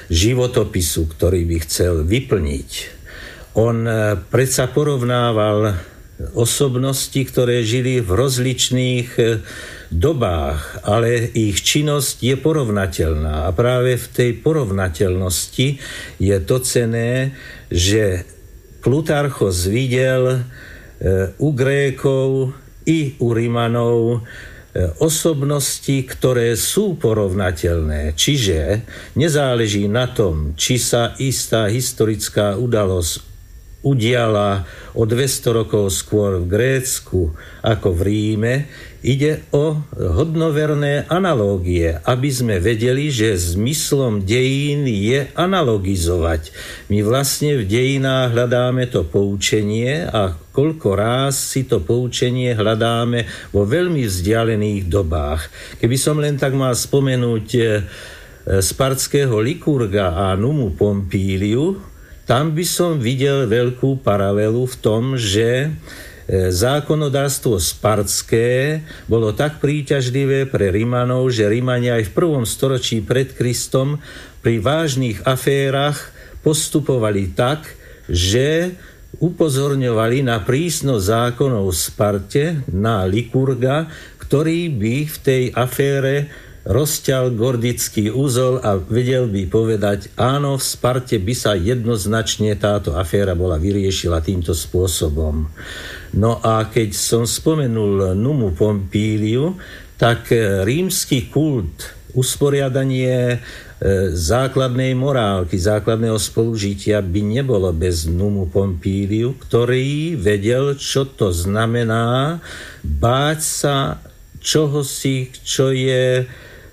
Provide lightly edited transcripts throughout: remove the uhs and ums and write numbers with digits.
životopisu, ktorý by chcel vyplniť. On predsa porovnával osobnosti, ktoré žili v rozličných dobách, ale ich činnosť je porovnateľná. A práve v tej porovnateľnosti je to cenné, že Plutarchos videl u Grékov i u Rimanov osobnosti, ktoré sú porovnateľné. Čiže nezáleží na tom, či sa istá historická udalosť udiala o 200 rokov skôr v Grécku ako v Ríme. Ide o hodnoverné analógie, aby sme vedeli, že zmyslom dejín je analogizovať. My vlastne v dejinách hľadáme to poučenie a koľko ráz si to poučenie hľadáme vo veľmi vzdialených dobách. Keby som len tak mal spomenúť spartského Likurga a Numu Pompíliu, tam by som videl veľkú paralelu v tom, že zákonodárstvo spartské bolo tak príťažlivé pre Rimanov, že Rimania aj v 1. storočí pred Kristom pri vážnych aférach postupovali tak, že upozorňovali na prísnosť zákonov v Sparte, na Likurga, ktorý by v tej afére rozťal gordický úzol a vedel by povedať, áno, v Sparte by sa jednoznačne táto aféra bola vyriešila týmto spôsobom. No a keď som spomenul Numu Pompíliu, tak rímsky kult, usporiadanie základnej morálky, základného spolužitia by nebolo bez Numu Pompíliu, ktorý vedel, čo to znamená báť sa čohosi, čo je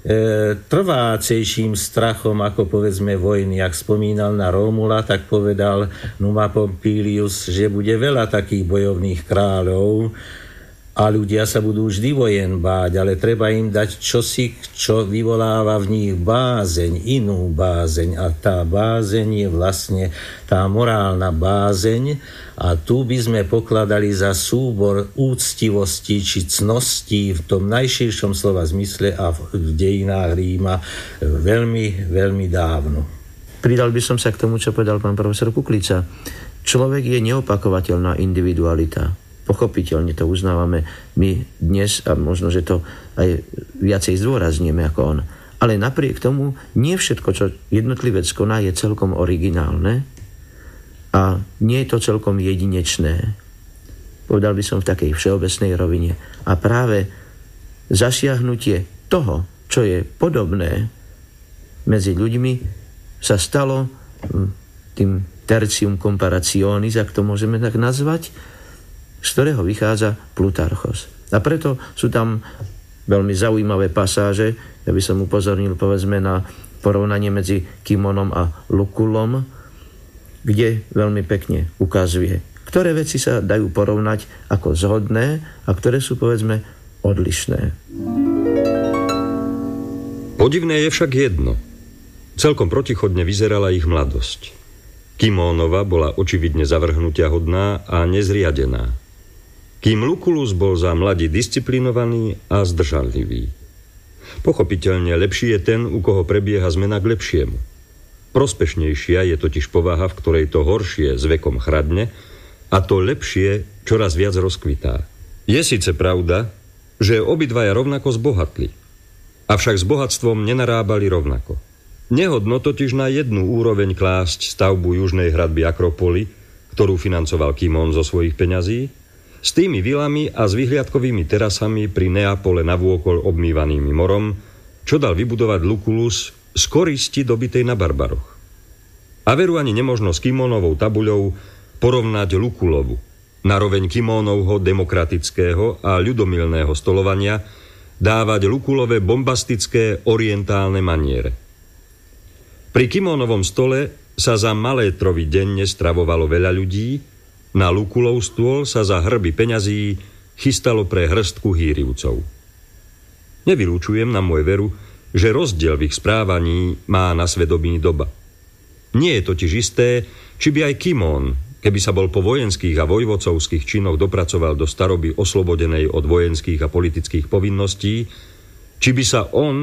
trvácejším strachom, ako povedzme vojny. Ak spomínal na Rómula, tak povedal Numa Pompilius, že bude veľa takých bojovných kráľov a ľudia sa budú vždy vojen báť, ale treba im dať čosi, čo vyvoláva v nich bázeň, inú bázeň. A tá bázeň je vlastne tá morálna bázeň a tu by sme pokladali za súbor úctivosti či cností v tom najširšom slova zmysle a v dejinách Ríma veľmi, veľmi dávno. Pridal by som sa k tomu, čo povedal pán profesor Kuklica. Človek je neopakovateľná individualita. Pochopiteľne to uznávame my dnes a možno, že to aj viacej zdôraznieme ako on. Ale napriek tomu nie všetko, čo jednotlivec koná, je celkom originálne a nie je to celkom jedinečné. Povedal by som v takej všeobecnej rovine. A práve zasiahnutie toho, čo je podobné medzi ľuďmi, sa stalo tým tertium comparationis, ak to môžeme tak nazvať, z ktorého vychádza Plutarchos. A preto sú tam veľmi zaujímavé pasáže. Ja by som upozornil, povedzme, na porovnanie medzi Kimonom a Lukulom, kde veľmi pekne ukazuje, ktoré veci sa dajú porovnať ako zhodné a ktoré sú, povedzme, odlišné. Podivné je však jedno. Celkom protichodne vyzerala ich mladosť. Kimónova bola očividne zavrhnutiahodná a nezriadená, kým Lukullus bol za mladí disciplinovaný a zdržanlivý. Pochopiteľne lepší je ten, u koho prebieha zmena k lepšiemu. Prospešnejšia je totiž povaha, v ktorej to horšie s vekom chradne a to lepšie čoraz viac rozkvitá. Je síce pravda, že obidvaja rovnako zbohatli, avšak s bohatstvom nenarábali rovnako. Nehodno totiž na jednu úroveň klásť stavbu južnej hradby Akropoly, ktorú financoval Kimón zo svojich peňazí, s tými vilami a s vyhliadkovými terasami pri Neapole navôkol obmývanými morom, čo dal vybudovať Lukullus z koristi dobitej na barbaroch. A veru ani nemožno s Kimónovou tabuľou porovnať Lukullovu, naroveň Kimónovho demokratického a ľudomilného stolovania, dávať Lukullove bombastické orientálne maniere. Pri Kimónovom stole sa za malé trovy denne stravovalo veľa ľudí, na Lukullov stôl sa za hrby peňazí chystalo pre hrstku hýrivcov. Nevylúčujem na môj veru, že rozdiel v ich správaní má na svedomí doba. Nie je totiž isté, či by aj Kimón, keby sa bol po vojenských a vojvodcovských činoch dopracoval do staroby oslobodenej od vojenských a politických povinností, či by sa on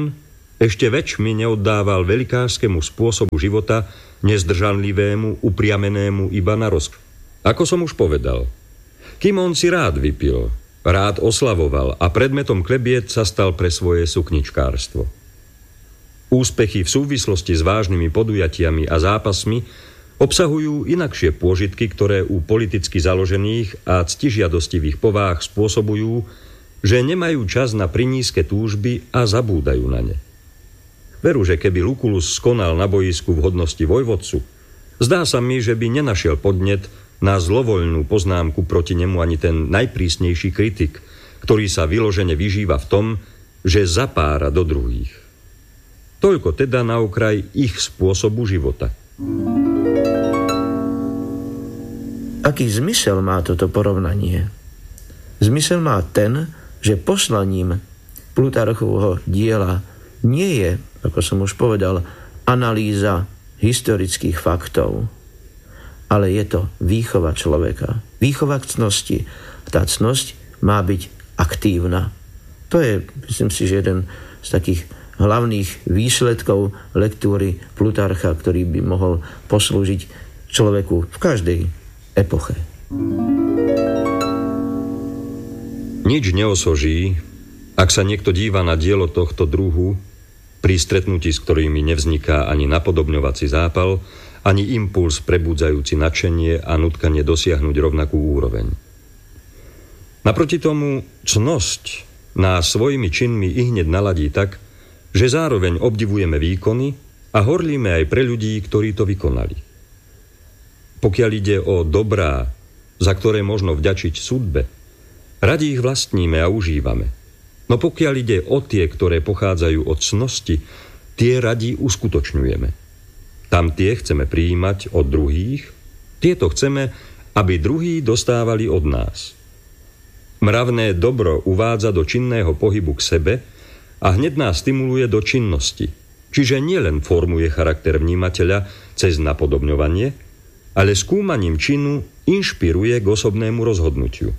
Ešte väčšmi neoddával velikášskému spôsobu života, nezdržanlivému, upriamenému iba na rozkoš. Ako som už povedal, kým on si rád vypil, rád oslavoval a predmetom klebiet sa stal pre svoje sukničkárstvo. Úspechy v súvislosti s vážnymi podujatiami a zápasmi obsahujú inakšie pôžitky, ktoré u politicky založených a ctižiadostivých povách spôsobujú, že nemajú čas na prinízke túžby a zabúdajú na ne. Veru, že keby Lucullus skonal na bojisku v hodnosti vojvodcu, zdá sa mi, že by nenašiel podnet na zlovoľnú poznámku proti nemu ani ten najprísnejší kritik, ktorý sa vyložene vyžíva v tom, že zapára do druhých. Toľko teda na okraj ich spôsobu života. Aký zmysel má toto porovnanie? Zmysel má ten, že poslaním Plutarchovho diela nie je, ako som už povedal, analýza historických faktov, ale je to výchova človeka. Výchova k cnosti. Tá cnosť má byť aktívna. To je, myslím si, že jeden z takých hlavných výsledkov lektúry Plutarcha, ktorý by mohol poslúžiť človeku v každej epoche. Nič neosoží, ak sa niekto díva na dielo tohto druhu, pri stretnutí s ktorými nevzniká ani napodobňovací zápal, ani impuls prebudzajúci nadšenie a nutkanie dosiahnuť rovnakú úroveň. Naproti tomu cnosť nás svojimi činmi ihneď naladí tak, že zároveň obdivujeme výkony a horlíme aj pre ľudí, ktorí to vykonali. Pokiaľ ide o dobrá, za ktoré možno vďačiť sudbe, radi ich vlastníme a užívame. No pokiaľ ide o tie, ktoré pochádzajú od cnosti, tie radi uskutočňujeme. Tam tie chceme prijímať od druhých, tieto chceme, aby druhí dostávali od nás. Mravné dobro uvádza do činného pohybu k sebe a hneď nás stimuluje do činnosti, čiže nielen formuje charakter vnímateľa cez napodobňovanie, ale skúmaním činu inšpiruje k osobnému rozhodnutiu.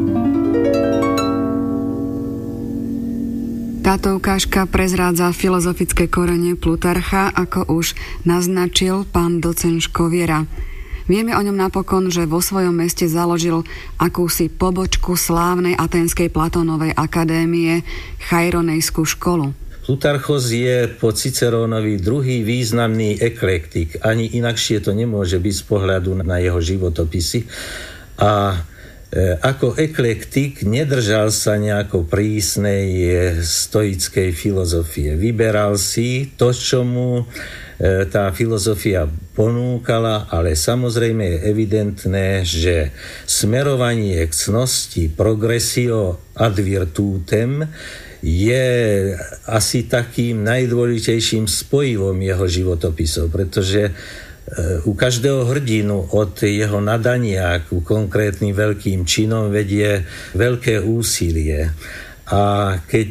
Táto ukážka prezrádza filozofické korene Plutarcha, ako už naznačil pán docent Škoviera. Vieme o ňom napokon, že vo svojom meste založil akúsi pobočku slávnej aténskej Platónovej akadémie, Chaironejskú školu. Plutarchos je po Cicerónovi druhý významný eklektik. Ani inakšie to nemôže byť z pohľadu na jeho životopisy. A ako eklektik nedržal sa nejako prísnej stoickej filozofie. Vyberal si to, čo mu tá filozofia ponúkala, ale samozrejme je evidentné, že smerovanie k cnosti, progressio ad virtutem, je asi takým najdôležitejším spojivom jeho životopisov, pretože u každého hrdinu od jeho nadania ku konkrétnym veľkým činom vedie veľké úsilie. A keď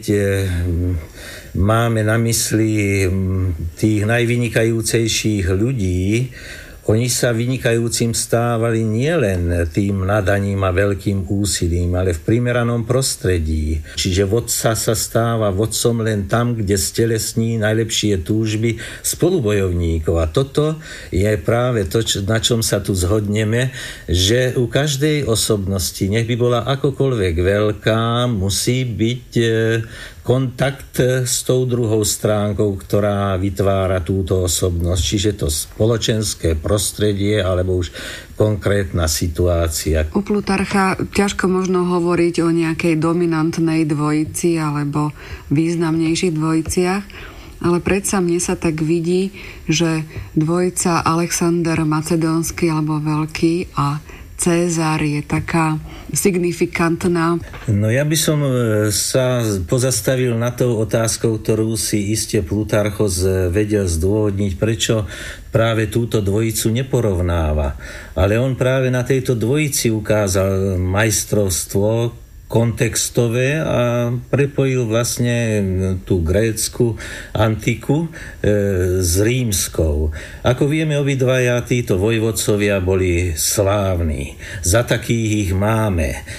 máme na mysli tých najvynikajúcejších ľudí, oni sa vynikajúcim stávali nielen tým nadaním a veľkým úsilím, ale v primeranom prostredí. Čiže vodca sa stáva vodcom len tam, kde stelesní najlepšie túžby spolubojovníkov. A toto je práve to, na čom sa tu zhodneme, že u každej osobnosti, nech by bola akokoľvek veľká, musí byť kontakt s tou druhou stránkou, ktorá vytvára túto osobnosť. Čiže to spoločenské prostredie alebo už konkrétna situácia. U Plutarcha ťažko možno hovoriť o nejakej dominantnej dvojici alebo významnejších dvojiciach, ale predsa mne sa tak vidí, že dvojica Alexander Macedónsky alebo Veľký a Cézar je taká signifikantná. No ja by som sa pozastavil na tou otázkou, ktorú si iste Plutarchos vedel zdôvodniť, prečo práve túto dvojicu neporovnáva. Ale on práve na tejto dvojici ukázal majstrovstvo kontextové a prepojil vlastne tú grécku antiku s rímskou. Ako vieme, obidvaja títo vojvodcovia boli slávni. Za takých ich máme.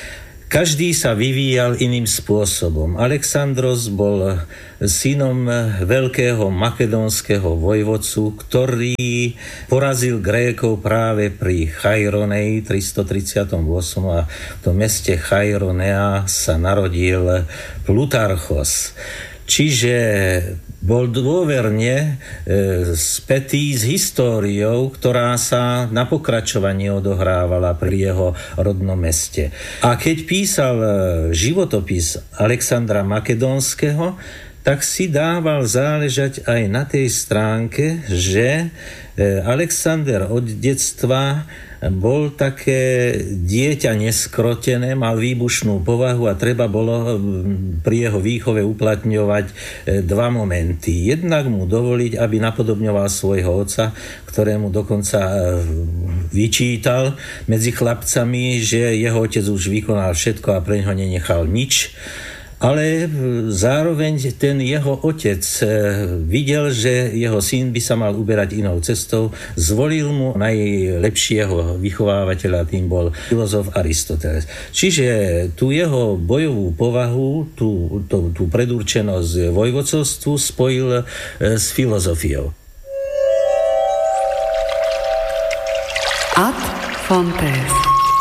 Každý sa vyvíjal iným spôsobom. Alexandros bol synom veľkého makedónskeho vojvodcu, ktorý porazil Grékov práve pri Chaironei 338. A v tom meste Chaironea sa narodil Plutarchos. Čiže bol dôverne spätý s históriou, ktorá sa na pokračovanie odohrávala pri jeho rodnom meste. A keď písal životopis Alexandra Makedónskeho, tak si dával záležať aj na tej stránke, že Alexander od detstva bol také dieťa neskrotené, mal výbušnú povahu a treba bolo pri jeho výchove uplatňovať dva momenty. Jednak mu dovoliť, aby napodobňoval svojho otca, ktorému dokonca vyčítal medzi chlapcami, že jeho otec už vykonal všetko a pre ňoho nenechal nič. Ale zároveň ten jeho otec videl, že jeho syn by sa mal uberať inou cestou, zvolil mu najlepšieho vychovávateľa, tým bol filozof Aristoteles. Čiže tú jeho bojovú povahu, tú predurčenosť vojvodcovstvu spojil s filozofiou. Ad fontes.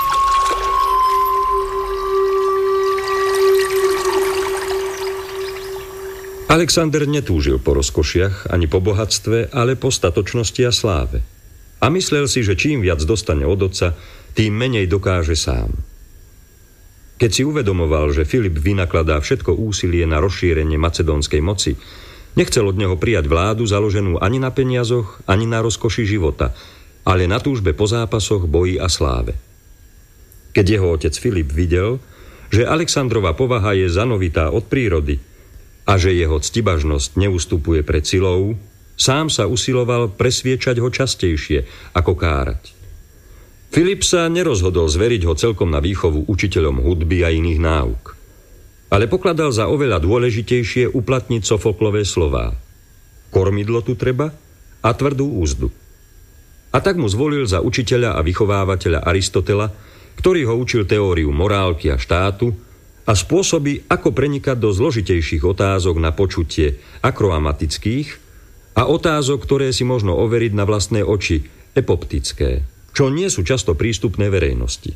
Alexander netúžil po rozkošiach ani po bohatstve, ale po statočnosti a sláve. A myslel si, že čím viac dostane od otca, tým menej dokáže sám. Keď si uvedomoval, že Filip vynakladá všetko úsilie na rozšírenie macedónskej moci, nechcel od neho prijať vládu založenú ani na peniazoch, ani na rozkoši života, ale na túžbe po zápasoch, boji a sláve. Keď jeho otec Filip videl, že Alexandrova povaha je zanovitá od prírody a že jeho ctibažnosť neustupuje pred silou, sám sa usiloval presviečať ho častejšie ako kárať. Filip sa nerozhodol zveriť ho celkom na výchovu učiteľom hudby a iných náuk, ale pokladal za oveľa dôležitejšie uplatniť Sofoklové slová. Kormidlo tu treba a tvrdú úzdu. A tak mu zvolil za učiteľa a vychovávateľa Aristotela, ktorý ho učil teóriu morálky a štátu, a spôsoby, ako prenikať do zložitejších otázok na počutie akroamatických a otázok, ktoré si možno overiť na vlastné oči, epoptické, čo nie sú často prístupné verejnosti.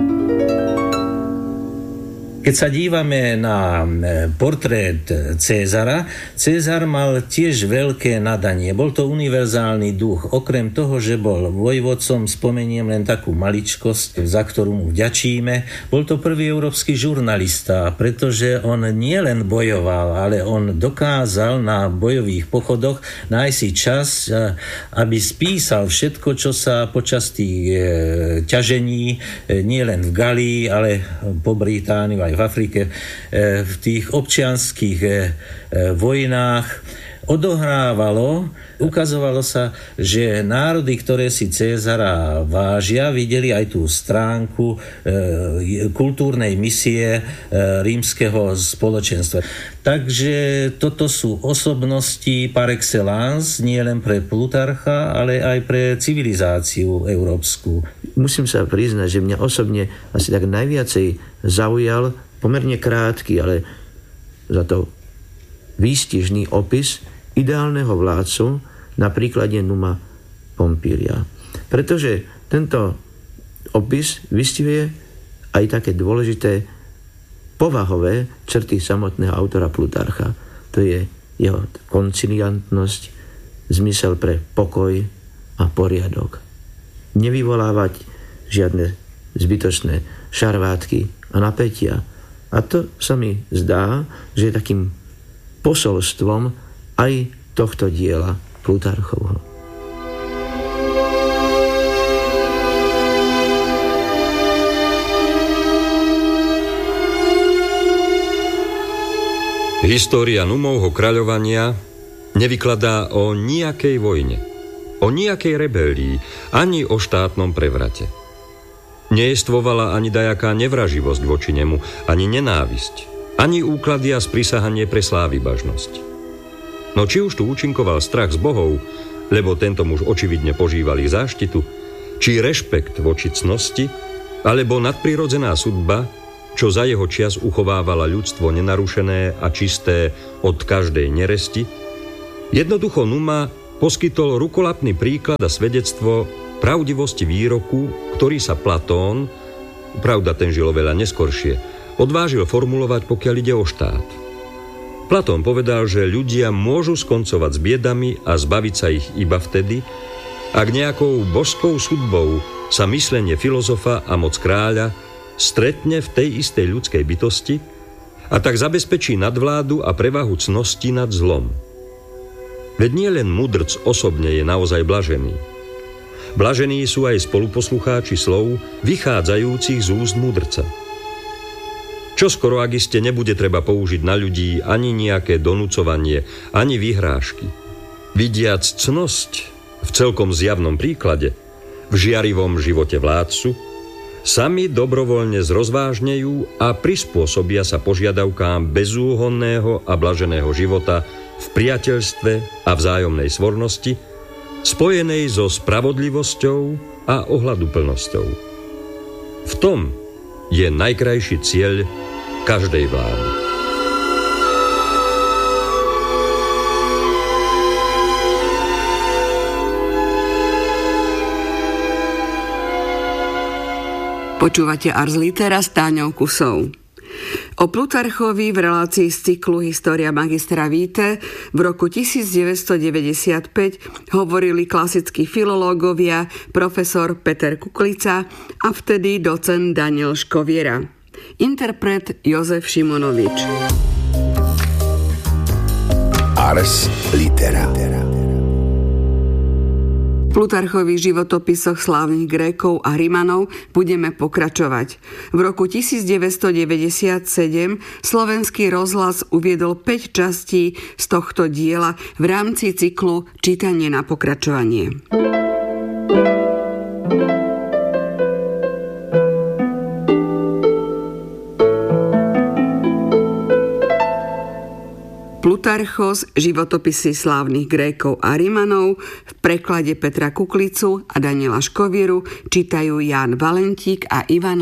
Keď sa dívame na portrét Cézara, Cézar mal tiež veľké nadanie. Bol to univerzálny duch. Okrem toho, že bol vojvodcom, spomeniem len takú maličkosť, za ktorú mu vďačíme, bol to prvý európsky žurnalista, pretože on nielen bojoval, ale on dokázal na bojových pochodoch nájsť si čas, aby spísal všetko, čo sa počas tých ťažení, nielen v Galii, ale po Británii, aj v Afrike, v tých občianskych vojnách odohrávalo. Ukazovalo sa, že národy, ktoré si Cézara vážia, videli aj tú stránku kultúrnej misie rímskeho spoločenstva. Takže toto sú osobnosti par excellence, nie len pre Plutarcha, ale aj pre civilizáciu európsku. Musím sa priznať, že mňa osobne asi tak najviacej zaujal pomerne krátky, ale za to výstižný opis ideálneho vládcu na príklade Numa Pompília. Pretože tento opis vystihuje aj také dôležité povahové črty samotného autora Plutarcha. To je jeho konciliantnosť, zmysel pre pokoj a poriadok. Nevyvolávať žiadne zbytočné šarvátky a napätia. A to sa mi zdá, že je takým posolstvom aj tohto diela Plutarchovho. História Numovho kráľovania nevykladá o nejakej vojne, o nejakej rebelii, ani o štátnom prevrate. Neestvovala ani dajaká nevraživosť voči nemu, ani nenávisť, ani úklady a sprisahanie pre slávybažnosť. No či už tu účinkoval strach z bohov, lebo tento muž očividne požíval ich záštitu, či rešpekt voči cnosti, alebo nadprirodzená sudba, čo za jeho čias uchovávala ľudstvo nenarušené a čisté od každej neresti, jednoducho Numa poskytol rukolapný príklad a svedectvo pravdivosti výroku, ktorý sa Platón, pravda ten žil oveľa neskoršie, odvážil formulovať, pokiaľ ide o štát. Platón povedal, že ľudia môžu skoncovať s biedami a zbaviť sa ich iba vtedy, ak nejakou božskou sudbou sa myslenie filozofa a moc kráľa stretne v tej istej ľudskej bytosti a tak zabezpečí nadvládu a prevahu cnosti nad zlom. Veď nie len mudrc osobne je naozaj blažený. Blažení sú aj spoluposlucháči slov vychádzajúcich z úst mudrca. Čoskoro, ak iste, nebude treba použiť na ľudí ani nejaké donúcovanie, ani vyhrážky. Vidiac cnosť v celkom zjavnom príklade, v žiarivom živote vládcu, sami dobrovoľne zrozvážnejú a prispôsobia sa požiadavkám bezúhonného a blaženého života v priateľstve a vzájomnej svornosti, spojenej so spravodlivosťou a ohľaduplnosťou. V tom je najkrajší cieľ každej vlády. Počúvate Ars Litera s Táňou Kusou. O Plutarchovi v relácii z cyklu História magistra Vitae v roku 1995 hovorili klasickí filológovia profesor Peter Kuklica a vtedy docent Daniel Škoviera. Interpret Jozef Šimonovič. Ars Litera. V Plutarchových životopisoch slávnych Grékov a Rimanov budeme pokračovať. V roku 1997 Slovenský rozhlas uviedol 5 častí z tohto diela v rámci cyklu Čítanie na pokračovanie. Plutarchos, životopisy slávnych Grékov a Rimanov v preklade Petra Kuklicu a Daniela Škovieru čítajú Ján Valentík a Ivan